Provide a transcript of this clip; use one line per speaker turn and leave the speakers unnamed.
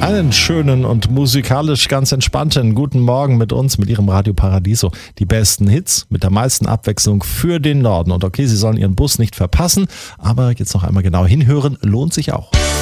Einen schönen und musikalisch ganz entspannten guten Morgen mit uns, mit Ihrem Radio Paradiso. Die besten Hits mit der meisten Abwechslung für den Norden. Und okay, Sie sollen Ihren Bus nicht verpassen, aber jetzt noch einmal genau hinhören, lohnt sich auch.